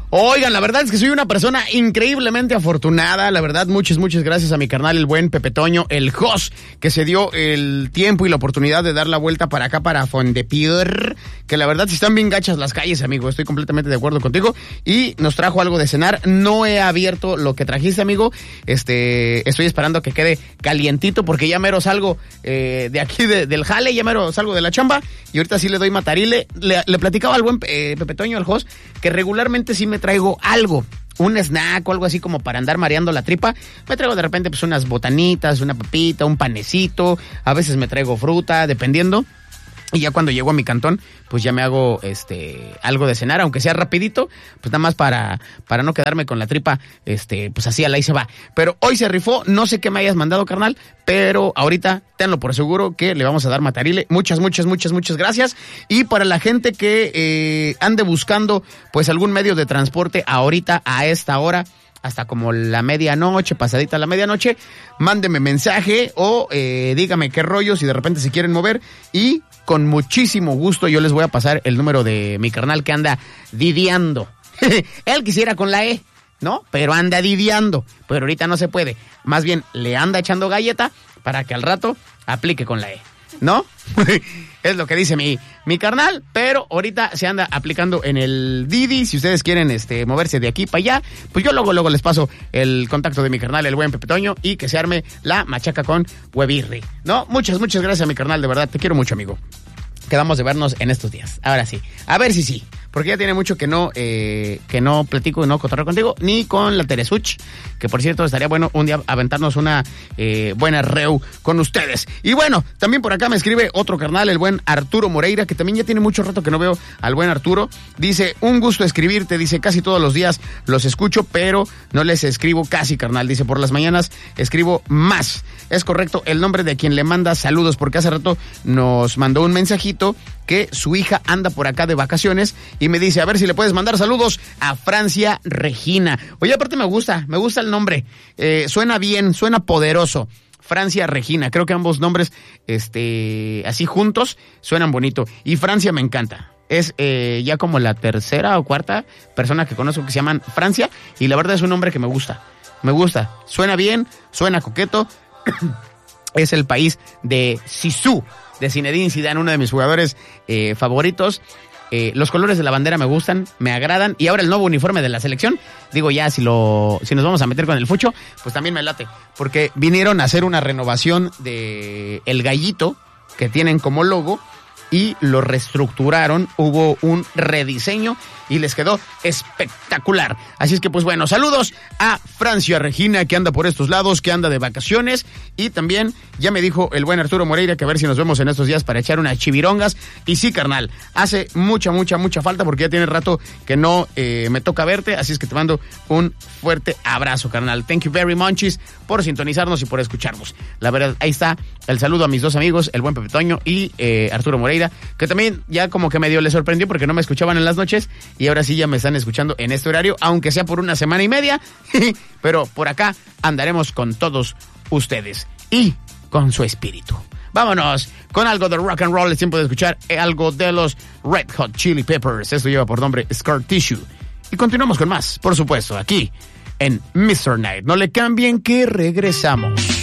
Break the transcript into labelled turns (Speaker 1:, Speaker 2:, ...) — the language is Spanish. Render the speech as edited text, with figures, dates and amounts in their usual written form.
Speaker 1: Oigan, la verdad es que soy una persona increíblemente afortunada, la verdad, muchas gracias a mi carnal, el buen Pepe Toño, el host, que se dio el tiempo y la oportunidad de dar la vuelta para acá, para Fondepier, que la verdad, si están bien gachas las calles, amigo, estoy completamente de acuerdo contigo, y nos trajo algo de cenar. No he abierto lo que trajiste, amigo, estoy esperando que quede calientito, porque ya mero salgo de aquí del jale, ya mero salgo de la chamba, y ahorita sí le doy matarile. Le platicaba al buen Pepe Toño, el host, que regularmente sí me traigo algo, un snack o algo así como para andar mareando la tripa. Me traigo de repente pues unas botanitas, una papita, un panecito, a veces me traigo fruta, dependiendo. Y ya cuando llego a mi cantón, pues ya me hago algo de cenar, aunque sea rapidito, pues nada más para no quedarme con la tripa, pues así a la ahí se va. Pero hoy se rifó, no sé qué me hayas mandado, carnal, pero ahorita tenlo por seguro que le vamos a dar matarile. Muchas gracias. Y para la gente que ande buscando pues algún medio de transporte ahorita a esta hora, hasta como la medianoche, pasadita la medianoche, mándeme mensaje o dígame qué rollo, si de repente se quieren mover, y con muchísimo gusto yo les voy a pasar el número de mi carnal que anda didiando. Él quisiera con la E, ¿no? Pero anda didiando, pero ahorita no se puede. Más bien, le anda echando galleta para que al rato aplique con la E, ¿no? Es lo que dice mi carnal, pero ahorita se anda aplicando en el Didi. Si ustedes quieren moverse de aquí para allá, pues yo luego les paso el contacto de mi carnal, el buen Pepe Toño, y que se arme la machaca con huevirri, ¿no? Muchas gracias a mi carnal, de verdad, te quiero mucho, amigo. Quedamos de vernos en estos días. Ahora sí. A ver si sí. Porque ya tiene mucho que no platico y no cotorreo contigo, ni con la Teresuch, que por cierto estaría bueno un día aventarnos una buena reu con ustedes. Y bueno, también por acá me escribe otro carnal, el buen Arturo Moreira, que también ya tiene mucho rato que no veo al buen Arturo. Dice, un gusto escribirte, dice, casi todos los días los escucho, pero no les escribo casi, carnal. Dice, por las mañanas escribo más. Es correcto el nombre de quien le manda saludos, porque hace rato nos mandó un mensajito que su hija anda por acá de vacaciones y me dice, a ver si le puedes mandar saludos a Francia Regina. Oye, aparte me gusta el nombre, suena bien, suena poderoso. Francia Regina, creo que ambos nombres, así juntos, suenan bonito. Y Francia me encanta. Es ya como la tercera o cuarta persona que conozco que se llaman Francia, y la verdad es un nombre que me gusta. Suena bien, suena coqueto. Es el país de Zizou, de Zinedine Zidane, uno de mis jugadores favoritos. Los colores de la bandera me gustan, me agradan, y ahora el nuevo uniforme de la selección, digo ya, si nos vamos a meter con el fucho, pues también me late, porque vinieron a hacer una renovación de el gallito que tienen como logo, y lo reestructuraron, hubo un rediseño y les quedó espectacular. Así es que pues bueno, saludos a Francia Regina, que anda por estos lados, que anda de vacaciones, y también ya me dijo el buen Arturo Moreira que a ver si nos vemos en estos días para echar unas chivirongas. Y sí, carnal, hace mucha falta, porque ya tiene rato que no me toca verte, así es que te mando un fuerte abrazo, carnal. Thank you very much por sintonizarnos y por escucharnos. La verdad, ahí está el saludo a mis dos amigos, el buen Pepe Toño y Arturo Moreira, que también ya como que medio les sorprendió porque no me escuchaban en las noches, y ahora sí ya me están escuchando en este horario, aunque sea por una semana y media, pero por acá andaremos con todos ustedes y con su espíritu. Vámonos con algo de rock and roll. Es tiempo de escuchar algo de los Red Hot Chili Peppers. Esto lleva por nombre Scar Tissue. Y continuamos con más, por supuesto, aquí en Mr. Night. No le cambien, que regresamos.